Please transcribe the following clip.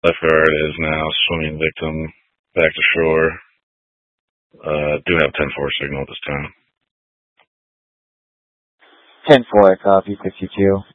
Lifeguard is now swimming victim back to shore. Do have 10-4 signal at this time. 10-4, copy 52.